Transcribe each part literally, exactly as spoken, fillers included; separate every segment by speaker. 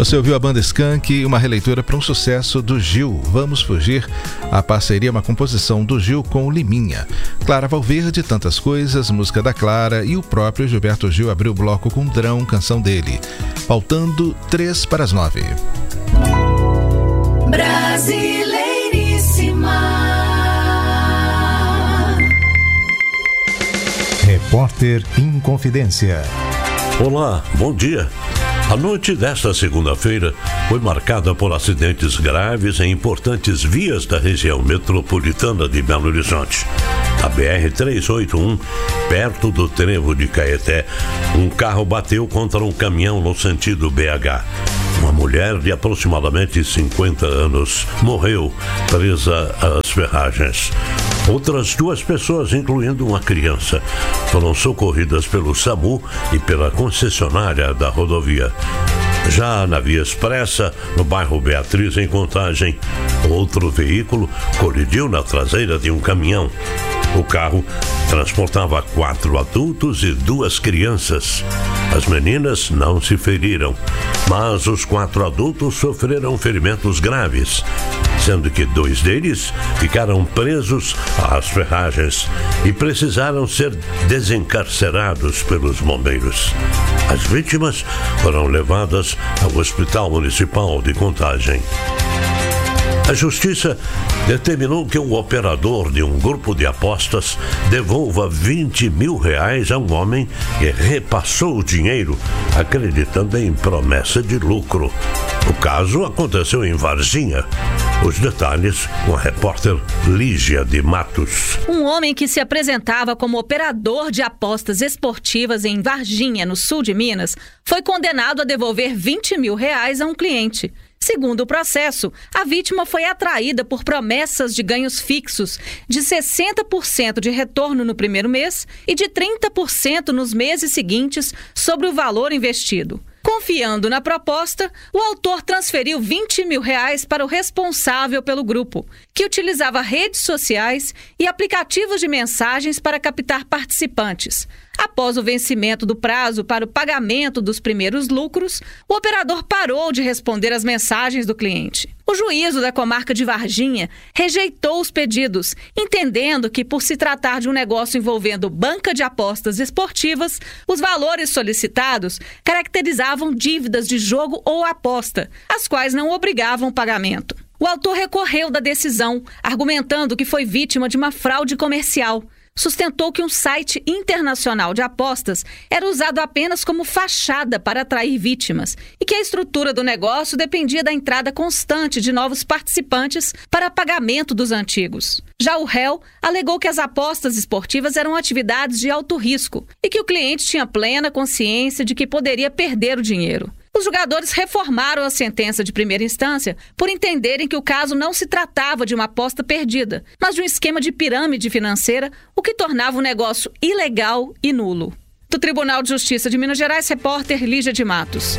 Speaker 1: Você ouviu a banda Skank, uma releitura para um sucesso do Gil, Vamos Fugir. A parceria é uma composição do Gil com o Liminha. Clara Valverde, Tantas Coisas, música da Clara, e o próprio Gilberto Gil abriu o bloco com Drão, canção dele. Faltando três para as nove.
Speaker 2: Brasileiríssima.
Speaker 3: Repórter Inconfidência.
Speaker 4: Olá, bom dia. A noite desta segunda-feira foi marcada por acidentes graves em importantes vias da região metropolitana de Belo Horizonte. A B R trezentos e oitenta e um, perto do trevo de Caeté, um carro bateu contra um caminhão no sentido B H. Uma mulher de aproximadamente cinquenta anos morreu presa às ferragens. Outras duas pessoas, incluindo uma criança, foram socorridas pelo SAMU e pela concessionária da rodovia. Já na Via Expressa, no bairro Beatriz, em Contagem, outro veículo colidiu na traseira de um caminhão. O carro transportava quatro adultos e duas crianças. As meninas não se feriram, mas os quatro adultos sofreram ferimentos graves, sendo que dois deles ficaram presos às ferragens e precisaram ser desencarcerados pelos bombeiros. As vítimas foram levadas ao Hospital Municipal de Contagem. A Justiça determinou que o operador de um grupo de apostas devolva vinte mil reais a um homem que repassou o dinheiro, acreditando em promessa de lucro. O caso aconteceu em Varginha. Os detalhes com a repórter Lígia de Matos.
Speaker 5: Um homem que se apresentava como operador de apostas esportivas em Varginha, no sul de Minas, foi condenado a devolver vinte mil reais a um cliente. Segundo o processo, a vítima foi atraída por promessas de ganhos fixos de sessenta por cento de retorno no primeiro mês e de trinta por cento nos meses seguintes sobre o valor investido. Confiando na proposta, o autor transferiu vinte mil reais para o responsável pelo grupo, que utilizava redes sociais e aplicativos de mensagens para captar participantes. Após o vencimento do prazo para o pagamento dos primeiros lucros, o operador parou de responder às mensagens do cliente. O juízo da comarca de Varginha rejeitou os pedidos, entendendo que, por se tratar de um negócio envolvendo banca de apostas esportivas, os valores solicitados caracterizavam dívidas de jogo ou aposta, as quais não obrigavam o pagamento. O autor recorreu da decisão, argumentando que foi vítima de uma fraude comercial. Sustentou que um site internacional de apostas era usado apenas como fachada para atrair vítimas e que a estrutura do negócio dependia da entrada constante de novos participantes para pagamento dos antigos. Já o réu alegou que as apostas esportivas eram atividades de alto risco e que o cliente tinha plena consciência de que poderia perder o dinheiro. Os julgadores reformaram a sentença de primeira instância por entenderem que o caso não se tratava de uma aposta perdida, mas de um esquema de pirâmide financeira, o que tornava o negócio ilegal e nulo. Do Tribunal de Justiça de Minas Gerais, repórter Lígia de Matos.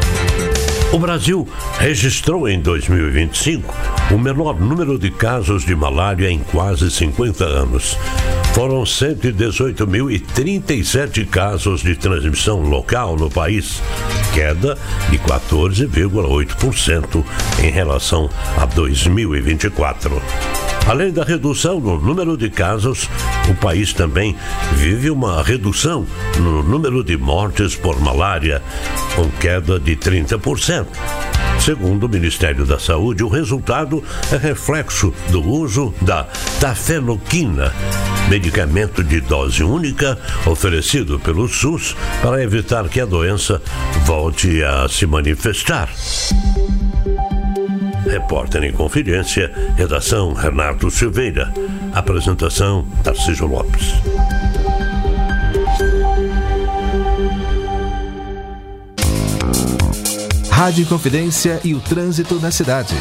Speaker 4: O Brasil registrou em dois mil e vinte e cinco o menor número de casos de malária em quase cinquenta anos. Foram cento e dezoito mil e trinta e sete casos de transmissão local no país, queda de quatorze vírgula oito por cento em relação a dois mil e vinte e quatro. Além da redução no número de casos, o país também vive uma redução no número de mortes por malária, com queda de trinta por cento. Segundo o Ministério da Saúde, o resultado é reflexo do uso da tafenoquina, medicamento de dose única oferecido pelo SUS para evitar que a doença volte a se manifestar. Repórter em Confidência, redação Renato Silveira. Apresentação Tarcísio Lopes.
Speaker 1: Rádio Confidência e o trânsito na cidade.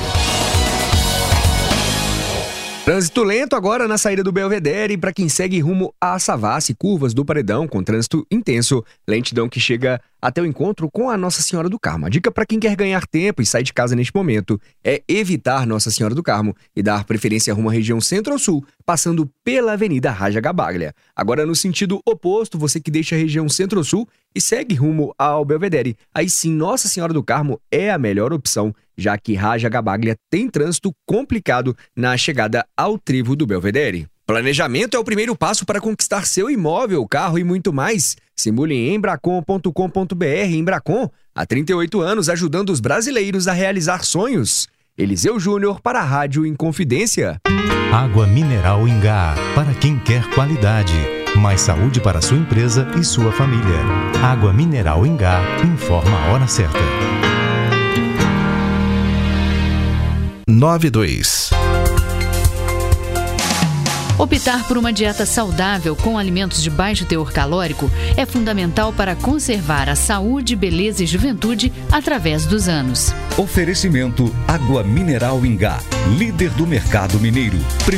Speaker 6: Trânsito lento agora na saída do Belvedere para quem segue rumo a Savassi, curvas do Paredão com trânsito intenso, lentidão que chega até o encontro com a Nossa Senhora do Carmo. A dica para quem quer ganhar tempo e sair de casa neste momento é evitar Nossa Senhora do Carmo e dar preferência rumo à região centro-sul, passando pela Avenida Raja Gabaglia. Agora, no sentido oposto, você que deixa a região centro-sul e segue rumo ao Belvedere, aí sim Nossa Senhora do Carmo é a melhor opção, já que Raja Gabaglia tem trânsito complicado na chegada ao trevo do Belvedere. Planejamento é o primeiro passo para conquistar seu imóvel, carro e muito mais. Simule em embracon ponto com ponto br. Embracon, há trinta e oito anos, ajudando os brasileiros a realizar sonhos. Eliseu Júnior para a Rádio Inconfidência.
Speaker 3: Água mineral Ingá, para quem quer qualidade. Mais saúde para sua empresa e sua família. Água mineral Ingá, informa a hora certa.
Speaker 1: nove dois.
Speaker 2: Optar por uma dieta saudável com alimentos de baixo teor calórico é fundamental para conservar a saúde, beleza e juventude através dos anos.
Speaker 7: Oferecimento Água Mineral Ingá, líder do mercado mineiro.